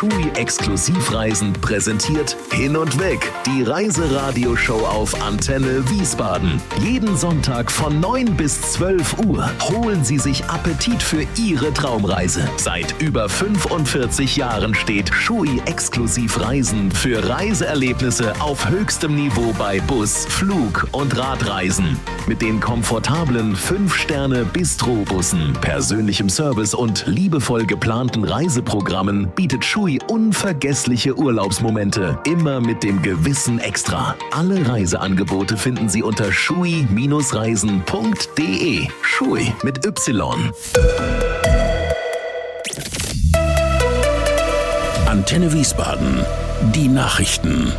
TUI Exklusivreisen präsentiert Hin und Weg, die Reiseradioshow auf Antenne Wiesbaden. Jeden Sonntag von 9 bis 12 Uhr holen Sie sich Appetit für Ihre Traumreise. Seit über 45 Jahren steht TUI Exklusivreisen für Reiseerlebnisse auf höchstem Niveau bei Bus, Flug und Radreisen. Mit den komfortablen 5-Sterne-Bistro-Bussen, persönlichem Service und liebevoll geplanten Reiseprogrammen bietet TUI unvergessliche Urlaubsmomente, immer mit dem gewissen Extra. Alle Reiseangebote finden Sie unter TUI-reisen.de. TUI mit Y. Antenne Wiesbaden. Die Nachrichten.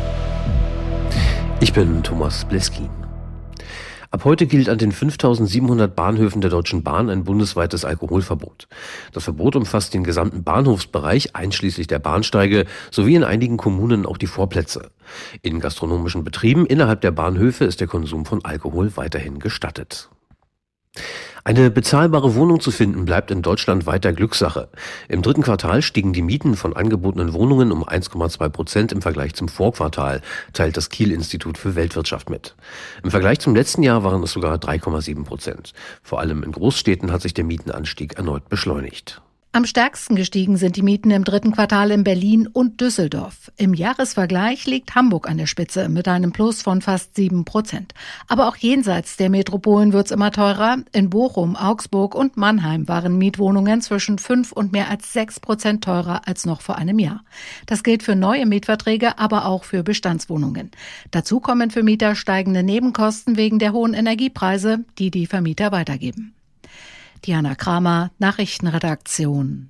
Ich bin Thomas Bleski. Ab heute gilt an den 5.700 Bahnhöfen der Deutschen Bahn ein bundesweites Alkoholverbot. Das Verbot umfasst den gesamten Bahnhofsbereich, einschließlich der Bahnsteige, sowie in einigen Kommunen auch die Vorplätze. In gastronomischen Betrieben innerhalb der Bahnhöfe ist der Konsum von Alkohol weiterhin gestattet. Eine bezahlbare Wohnung zu finden, bleibt in Deutschland weiter Glückssache. Im 3. Quartal stiegen die Mieten von angebotenen Wohnungen um 1,2% im Vergleich zum Vorquartal, teilt das Kiel-Institut für Weltwirtschaft mit. Im Vergleich zum letzten Jahr waren es sogar 3,7%. Vor allem in Großstädten hat sich der Mietenanstieg erneut beschleunigt. Am stärksten gestiegen sind die Mieten im 3. Quartal in Berlin und Düsseldorf. Im Jahresvergleich liegt Hamburg an der Spitze mit einem Plus von fast 7%. Aber auch jenseits der Metropolen wird's immer teurer. In Bochum, Augsburg und Mannheim waren Mietwohnungen zwischen 5 und mehr als 6% teurer als noch vor einem Jahr. Das gilt für neue Mietverträge, aber auch für Bestandswohnungen. Dazu kommen für Mieter steigende Nebenkosten wegen der hohen Energiepreise, die die Vermieter weitergeben. Diana Kramer, Nachrichtenredaktion.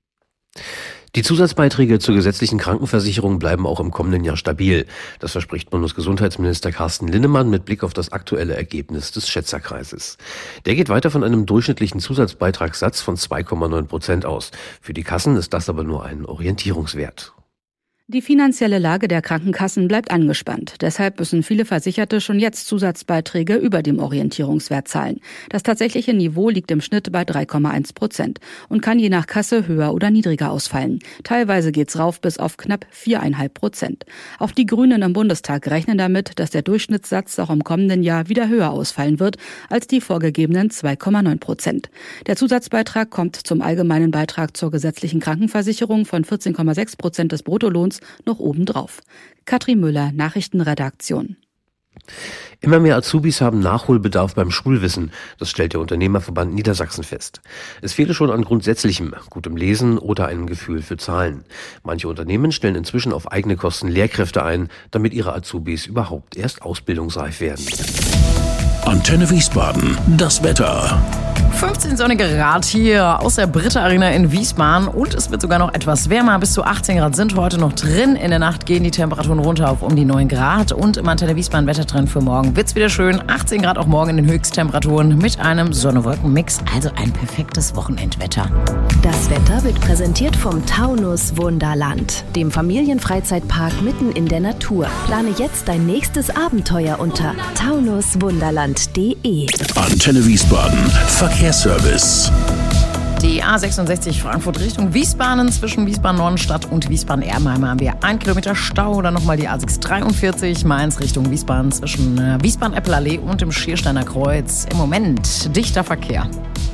Die Zusatzbeiträge zur gesetzlichen Krankenversicherung bleiben auch im kommenden Jahr stabil. Das verspricht Bundesgesundheitsminister Carsten Linnemann mit Blick auf das aktuelle Ergebnis des Schätzerkreises. Der geht weiter von einem durchschnittlichen Zusatzbeitragssatz von 2,9% aus. Für die Kassen ist das aber nur ein Orientierungswert. Die finanzielle Lage der Krankenkassen bleibt angespannt. Deshalb müssen viele Versicherte schon jetzt Zusatzbeiträge über dem Orientierungswert zahlen. Das tatsächliche Niveau liegt im Schnitt bei 3,1% und kann je nach Kasse höher oder niedriger ausfallen. Teilweise geht's rauf bis auf knapp 4,5%. Auch die Grünen im Bundestag rechnen damit, dass der Durchschnittssatz auch im kommenden Jahr wieder höher ausfallen wird als die vorgegebenen 2,9%. Der Zusatzbeitrag kommt zum allgemeinen Beitrag zur gesetzlichen Krankenversicherung von 14,6% des Bruttolohns noch obendrauf. Katrin Müller, Nachrichtenredaktion. Immer mehr Azubis haben Nachholbedarf beim Schulwissen. Das stellt der Unternehmerverband Niedersachsen fest. Es fehle schon an Grundsätzlichem, gutem Lesen oder einem Gefühl für Zahlen. Manche Unternehmen stellen inzwischen auf eigene Kosten Lehrkräfte ein, damit ihre Azubis überhaupt erst ausbildungsreif werden. Antenne Wiesbaden. Das Wetter. 15 sonnige Grad hier aus der Britta Arena in Wiesbaden und es wird sogar noch etwas wärmer. Bis zu 18 Grad sind heute noch drin. In der Nacht gehen die Temperaturen runter auf um die 9 Grad und im Antenne Wiesbaden Wettertrend für morgen wird's wieder schön. 18 Grad auch morgen in den Höchsttemperaturen mit einem Sonne-Wolken-Mix. Also ein perfektes Wochenendwetter. Das Wetter wird präsentiert vom Taunus Wunderland, dem Familienfreizeitpark mitten in der Natur. Plane jetzt dein nächstes Abenteuer unter taunuswunderland.de. Antenne Wiesbaden. Verkehrsservice. Die A66 Frankfurt Richtung Wiesbaden zwischen Wiesbaden-Nordenstadt und Wiesbaden-Erbenheim haben wir 1 Kilometer Stau. Dann nochmal die A643 Mainz Richtung Wiesbaden zwischen Wiesbaden-Eppelallee und dem Schiersteiner Kreuz. Im Moment dichter Verkehr.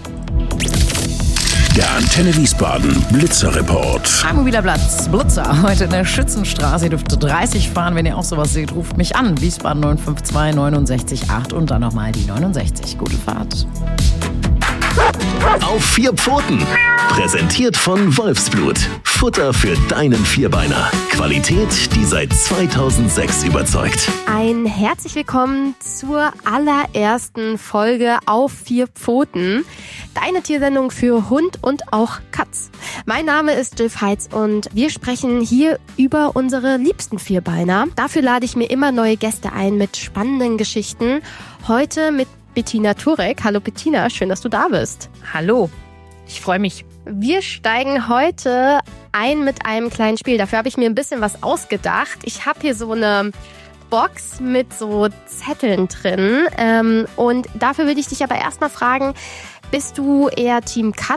Der Antenne Wiesbaden Blitzerreport. Ein mobiler Blitzer heute in der Schützenstraße. Ihr dürft 30 fahren, wenn ihr auch sowas seht. Ruft mich an. Wiesbaden 952 69 8 und dann nochmal die 69. Gute Fahrt. Auf 4 Pfoten. Präsentiert von Wolfsblut. Futter für deinen Vierbeiner. Qualität, die seit 2006 überzeugt. Ein herzlich willkommen zur allerersten Folge Auf 4 Pfoten. Deine Tiersendung für Hund und auch Katz. Mein Name ist Jill Heitz und wir sprechen hier über unsere liebsten Vierbeiner. Dafür lade ich mir immer neue Gäste ein mit spannenden Geschichten. Heute mit Bettina Turek. Hallo Bettina, schön, dass du da bist. Hallo, ich freue mich. Wir steigen heute ein mit einem kleinen Spiel. Dafür habe ich mir ein bisschen was ausgedacht. Ich habe hier so eine Box mit so Zetteln drin. Und dafür würde ich dich aber erstmal fragen, bist du eher Team Katz